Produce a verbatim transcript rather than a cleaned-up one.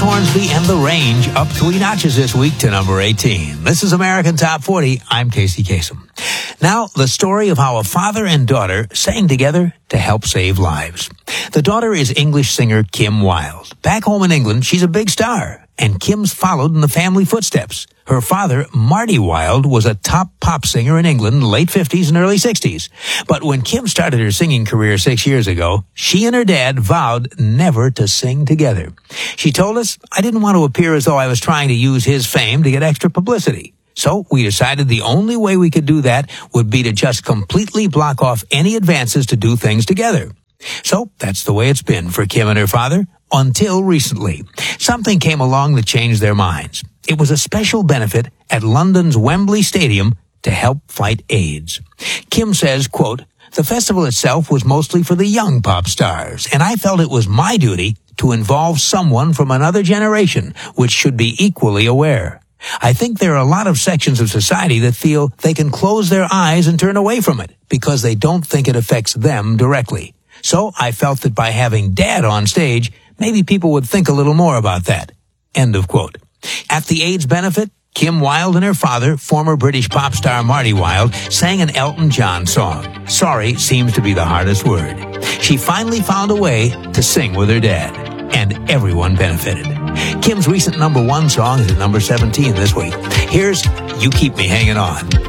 Hornsby and The Range up three notches this week to number eighteen. This is American Top forty. I'm Casey Kasem. Now, the story of how a father and daughter sang together to help save lives. The daughter is English singer Kim Wilde. Back home in England, she's a big star, and Kim's followed in the family footsteps. Her father, Marty Wilde, was a top pop singer in England in the late fifties and early sixties. But when Kim started her singing career six years ago, she and her dad vowed never to sing together. She told us, "I didn't want to appear as though I was trying to use his fame to get extra publicity. So we decided the only way we could do that would be to just completely block off any advances to do things together." So that's the way it's been for Kim and her father until recently. Something came along that changed their minds. It was a special benefit at London's Wembley Stadium to help fight AIDS. Kim says, quote, "The festival itself was mostly for the young pop stars, and I felt it was my duty to involve someone from another generation, which should be equally aware. I think there are a lot of sections of society that feel they can close their eyes and turn away from it because they don't think it affects them directly. So I felt that by having Dad on stage, maybe people would think a little more about that." End of quote. At the AIDS benefit, Kim Wilde and her father, former British pop star Marty Wilde, sang an Elton John song. Sorry seems to be the hardest word. She finally found a way to sing with her dad, and everyone benefited. Kim's recent number one song is at number seventeen this week. Here's You Keep Me Hanging On.